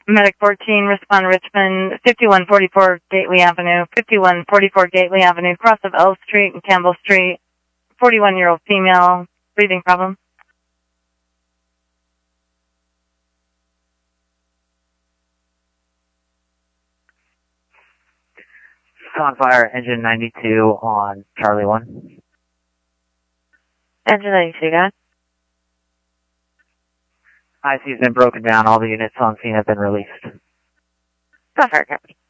Medic 14, respond Richmond, 5144 Gately Avenue, 5144 Gately Avenue, cross of L Street and Campbell Street, 41-year-old female, breathing problem. On fire, engine 92 on Charlie 1. Engine 92, got it. IC has been broken down. All the units on scene have been released. Fire, copy.